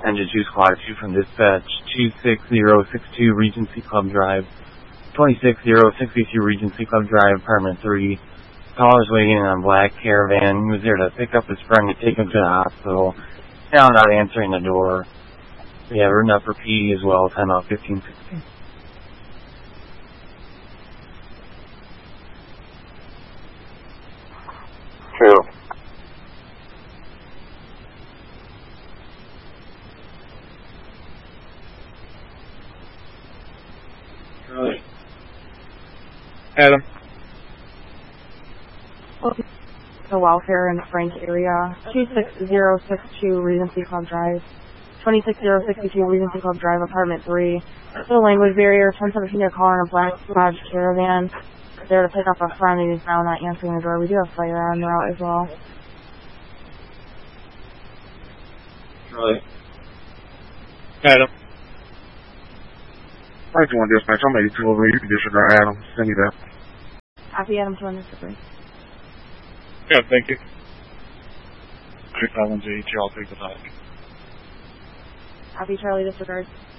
Engine 2 Squad 2 from dispatch, 26062 Regency Club Drive, 26062 Regency Club Drive, apartment 3. Caller's waiting on black Caravan. He was there to pick up his friend to take him to the hospital. Now not answering the door. We have written up for P as well, time out 1516. True. Really? Adam. The welfare in the Frank area. 26062 Regency Club Drive. 26062 Regency Club Drive, apartment 3. The language barrier, 1017 are calling a black Dodge Caravan. There to pick up a friend and he's now not answering the door. We do have fire on the route as well. Really? Adam. I just want dispatch. I'm 82 over here. You can disregard Adam. Send me that. Copy Adam 213. Yeah, thank you. 351J, I'll take the back. Copy Charlie disregard.